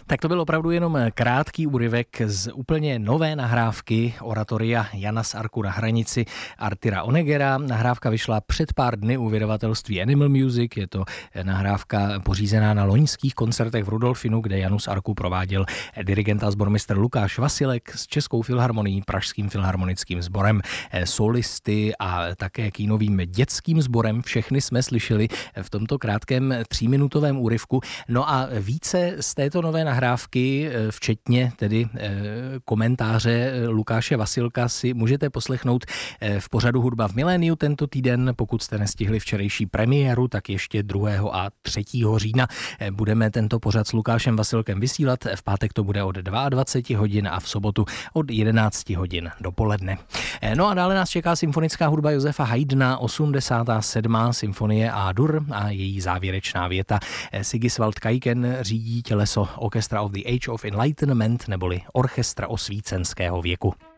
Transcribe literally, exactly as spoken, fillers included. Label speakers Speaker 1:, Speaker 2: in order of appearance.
Speaker 1: Tak to byl opravdu jenom krátký úryvek z úplně nové nahrávky oratoria Jana z Arku na hranici Artura Oneggera. Nahrávka vyšla před pár dny u vydavatelství Animal Music. Je to nahrávka pořízená na loňských koncertech v Rudolfinu, kde Janu z Arku prováděl dirigent a sbormistr Lukáš Vasilek s Českou filharmonií, Pražským filharmonickým sborem, solisty a také kýnovým dětským sborem. Všechny jsme slyšeli v tomto krátkém tříminutovém úryvku. No a více z této nové nahrávky, včetně tedy komentáře Lukáše Vasilka, si můžete poslechnout v pořadu Hudba v miléniu tento týden. Pokud jste nestihli včerejší premiéru, tak ještě druhého a třetího října budeme tento pořad s Lukášem Vasilkem vysílat. V pátek to bude od dvacet dva hodin a v sobotu od jedenáct hodin dopoledne. No a dále nás čeká symfonická hudba Josefa Haydna, osmdesátá sedmá symfonie A-dur a její závěrečná věta. Sigiswald Kaiken řídí těleso Orchestra of the Age of Enlightenment neboli Orchestra osvícenského věku.